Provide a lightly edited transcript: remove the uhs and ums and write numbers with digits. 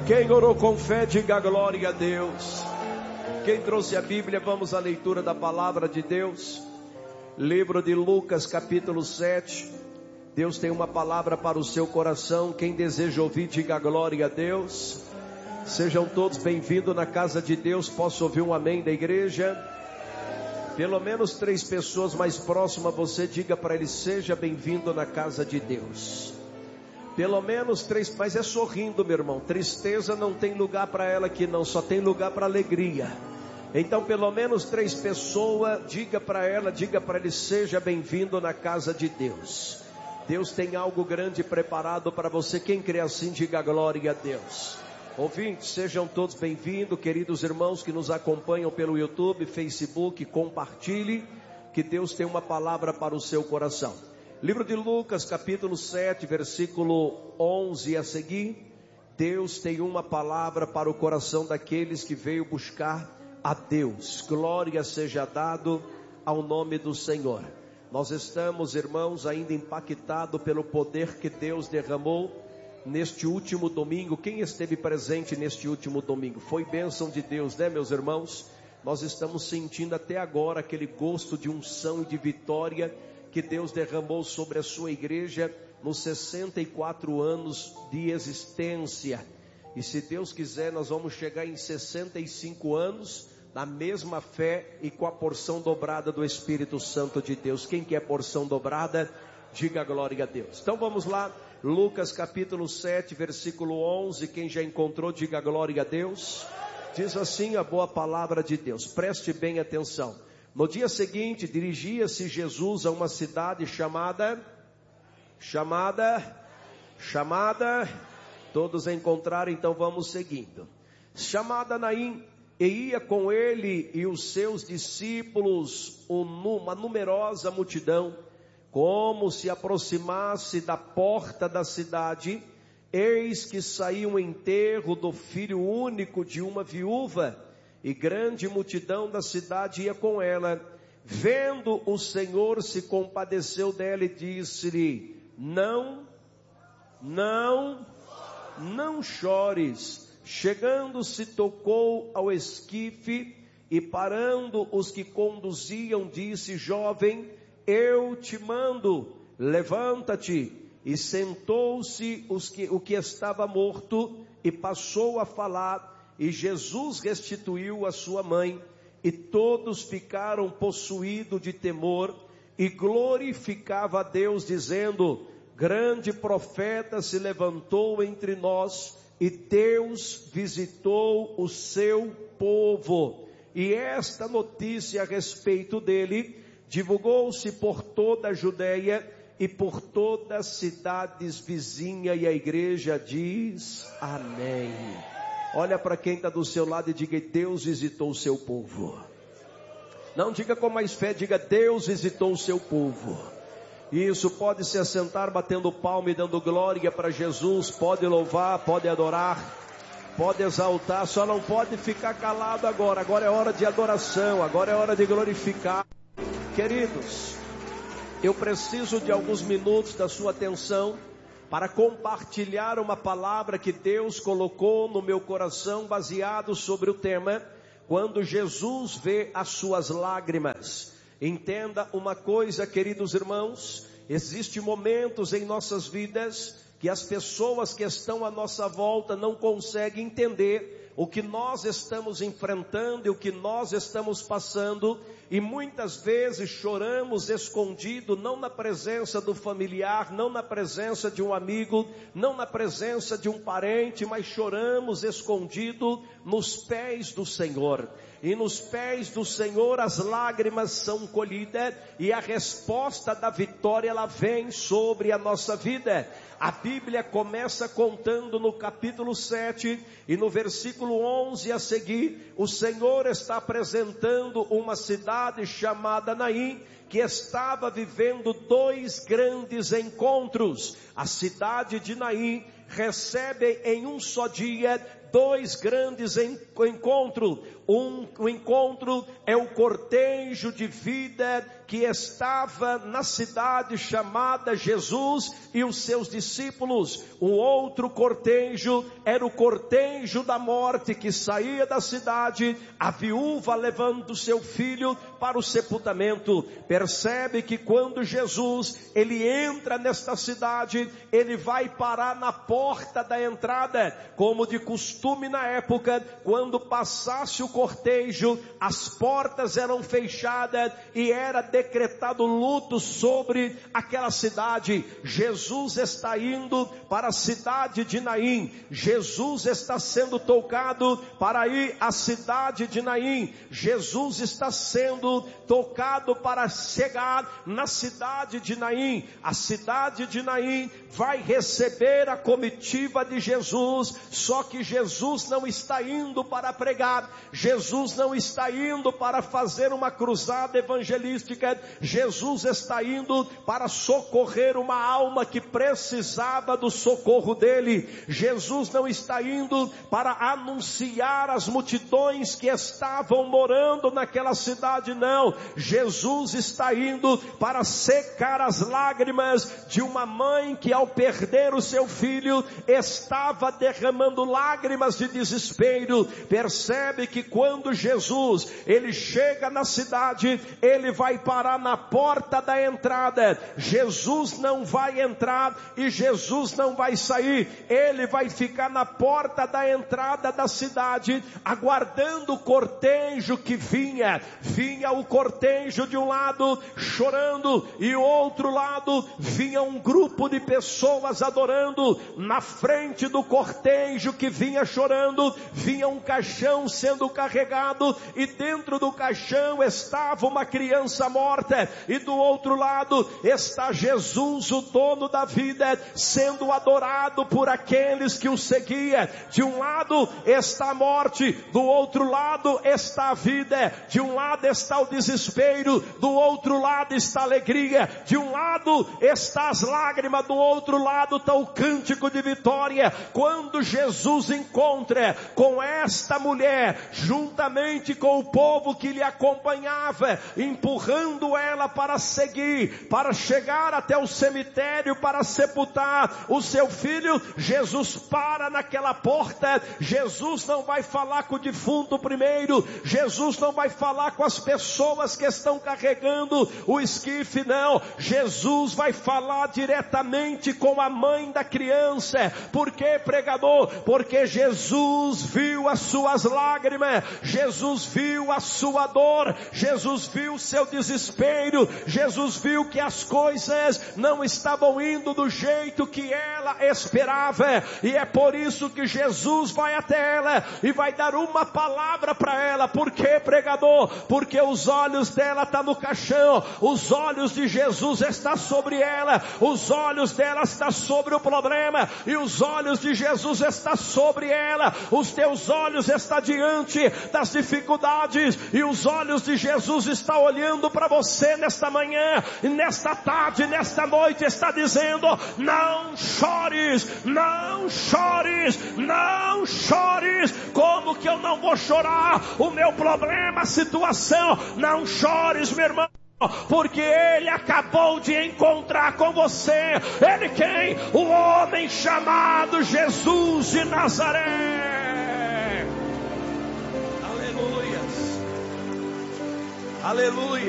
Quem orou com fé, diga glória a Deus. Quem trouxe a Bíblia, vamos à leitura da palavra de Deus. Livro de Lucas, capítulo 7. Deus tem uma palavra para o seu coração. Quem deseja ouvir, diga glória a Deus. Sejam todos bem-vindos na casa de Deus. Posso ouvir um amém da igreja? Pelo menos 3 pessoas mais próximas a você, diga para ele: seja bem-vindo na casa de Deus. Pelo menos 3, mas é sorrindo, meu irmão. Tristeza não tem lugar para ela aqui não, só tem lugar para alegria. Então pelo menos 3 pessoas, diga para ela, diga para ele: seja bem-vindo na casa de Deus. Deus tem algo grande preparado para você. Quem crê assim, diga glória a Deus. Ouvintes, sejam todos bem-vindos, queridos irmãos que nos acompanham pelo YouTube, Facebook, compartilhe, que Deus tem uma palavra para o seu coração. Livro de Lucas, capítulo 7, versículo 11 a seguir. Deus tem uma palavra para o coração daqueles que veio buscar a Deus. Glória seja dado ao nome do Senhor. Nós estamos, irmãos, ainda impactados pelo poder que Deus derramou neste último domingo. Quem esteve presente neste último domingo? Foi bênção de Deus, né, meus irmãos? Nós estamos sentindo até agora aquele gosto de unção e de vitória que Deus derramou sobre a sua igreja nos 64 anos de existência. E se Deus quiser, nós vamos chegar em 65 anos na mesma fé e com a porção dobrada do Espírito Santo de Deus. Quem quer porção dobrada, diga glória a Deus. Então vamos lá, Lucas capítulo 7, versículo 11. Quem já encontrou, diga glória a Deus. Diz assim a boa palavra de Deus, preste bem atenção. No dia seguinte, dirigia-se Jesus a uma cidade chamada, todos encontraram, então vamos seguindo. Chamada Naim, e ia com ele e os seus discípulos uma numerosa multidão. Como se aproximasse da porta da cidade, eis que saiu um enterro do filho único de uma viúva, e grande multidão da cidade ia com ela. Vendo o Senhor, se compadeceu dela e disse-lhe: não chores. Chegando-se, tocou ao esquife, e parando os que conduziam, disse: jovem, eu te mando, levanta-te. E sentou-se o que estava morto, e passou a falar. E Jesus restituiu a sua mãe, e todos ficaram possuídos de temor, e glorificava a Deus, dizendo: grande profeta se levantou entre nós, e Deus visitou o seu povo. E esta notícia a respeito dele divulgou-se por toda a Judeia e por todas as cidades vizinhas, e a igreja diz amém. Olha para quem está do seu lado e diga: Deus visitou o seu povo. Não diga com mais fé, diga: Deus visitou o seu povo. Isso, pode se assentar batendo palma e dando glória para Jesus. Pode louvar, pode adorar, pode exaltar, só não pode ficar calado agora. Agora é hora de adoração, agora é hora de glorificar. Queridos, eu preciso de alguns minutos da sua atenção para compartilhar uma palavra que Deus colocou no meu coração, baseado sobre o tema: quando Jesus vê as suas lágrimas. Entenda uma coisa, queridos irmãos, existem momentos em nossas vidas que as pessoas que estão à nossa volta não conseguem entender o que nós estamos enfrentando e o que nós estamos passando, e muitas vezes choramos escondido, não na presença do familiar, não na presença de um amigo, não na presença de um parente, mas choramos escondido nos pés do Senhor. E nos pés do Senhor as lágrimas são colhidas, e a resposta da vitória, ela vem sobre a nossa vida. A Bíblia começa contando no capítulo 7 e no versículo 11 a seguir, o Senhor está apresentando uma cidade chamada Naim, que estava vivendo 2 grandes encontros. A cidade de Naim recebe em um só dia 2 grandes encontros. O encontro é o cortejo de vida que estava na cidade chamada Jesus e os seus discípulos. Um outro cortejo era o cortejo da morte, que saía da cidade, a viúva levando seu filho para o sepultamento. Percebe que quando Jesus, ele entra nesta cidade, ele vai parar na porta da entrada, como de costume na época, quando passasse o cortejo, as portas eram fechadas e era decretado luto sobre aquela cidade. Jesus está indo para a cidade de Naim, Jesus está sendo tocado para ir à cidade de Naim, Jesus está sendo tocado para chegar na cidade de Naim. A cidade de Naim vai receber a comitiva de Jesus, só que Jesus não está indo para pregar, Jesus não está indo para fazer uma cruzada evangelística, Jesus está indo para socorrer uma alma que precisava do socorro dele. Jesus não está indo para anunciar as multidões que estavam morando naquela cidade, não. Jesus está indo para secar as lágrimas de uma mãe que, ao perder o seu filho, estava derramando lágrimas de desespero. Percebe que quando Jesus, ele chega na cidade, ele vai parar na porta da entrada. Jesus não vai entrar e Jesus não vai sair, ele vai ficar na porta da entrada da cidade, aguardando o cortejo que vinha o cortejo de um lado chorando, e o outro lado vinha um grupo de pessoas adorando. Na frente do cortejo que vinha chorando, vinha um caixão sendo carregado, e dentro do caixão estava uma criança morta, e do outro lado está Jesus, o dono da vida, sendo adorado por aqueles que o seguiam. De um lado está a morte, do outro lado está a vida, de um lado está o desespero, do outro lado está a alegria, de um lado está as lágrimas, do outro lado está o cântico de vitória. Quando Jesus encontra com esta mulher, juntamente com o povo que lhe acompanhava, empurrando ela para seguir, para chegar até o cemitério, para sepultar o seu filho, Jesus para naquela porta. Jesus não vai falar com o defunto primeiro, Jesus não vai falar com as pessoas que estão carregando o esquife, não. Jesus vai falar diretamente com a mãe da criança. Por que, pregador? Porque Jesus viu as suas lágrimas, Jesus viu a sua dor, Jesus viu o seu desespero, Jesus viu que as coisas não estavam indo do jeito que ela esperava, e é por isso que Jesus vai até ela e vai dar uma palavra para ela. Por que, pregador? Porque os olhos dela estão no caixão, os olhos de Jesus estão sobre ela, os olhos dela estão sobre o problema, e os olhos de Jesus estão sobre ela. Os teus olhos estão diante das dificuldades, e os olhos de Jesus estão olhando para você nesta manhã, nesta tarde, nesta noite, está dizendo: não chores, não chores, não chores. Como que eu não vou chorar? O meu problema, a situação. Não chores, meu irmão, porque Ele acabou de encontrar com você. Ele quem? O homem chamado Jesus de Nazaré. Aleluia, aleluia.